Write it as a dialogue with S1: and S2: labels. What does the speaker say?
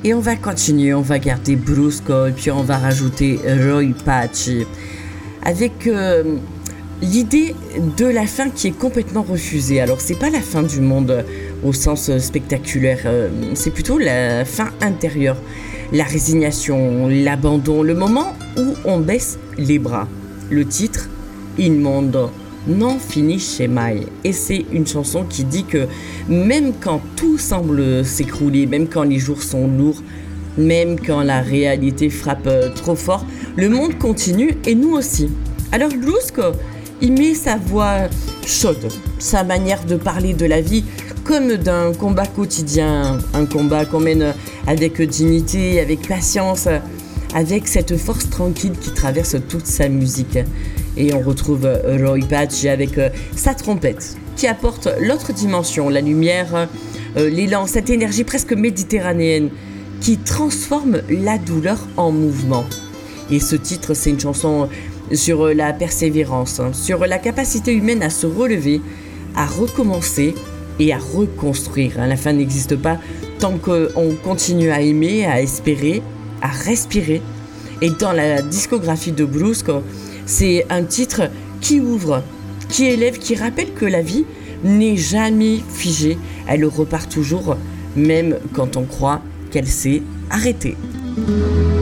S1: Et on va continuer, on va garder Brusco et puis on va rajouter Roy Paci avec l'idée de la fin qui est complètement refusée. Alors c'est pas la fin du monde au sens spectaculaire, c'est plutôt la fin intérieure, la résignation, l'abandon, le moment où on baisse les bras. Le titre, Il mondo non finisce mai, et c'est une chanson qui dit que même quand tout semble s'écrouler, même quand les jours sont lourds, même quand la réalité frappe trop fort, le monde continue et nous aussi. Alors Brusco, il met sa voix chaude, sa manière de parler de la vie comme d'un combat quotidien, un combat qu'on mène avec dignité, avec patience, avec cette force tranquille qui traverse toute sa musique. Et on retrouve Roy Paci avec sa trompette qui apporte l'autre dimension, la lumière, l'élan, cette énergie presque méditerranéenne qui transforme la douleur en mouvement. Et ce titre, c'est une chanson sur la persévérance, sur la capacité humaine à se relever, à recommencer et à reconstruire. La fin n'existe pas tant qu'on continue à aimer, à espérer, à respirer. Et dans la discographie de Brusco, c'est un titre qui ouvre, qui élève, qui rappelle que la vie n'est jamais figée. Elle repart toujours, même quand on croit qu'elle s'est arrêtée.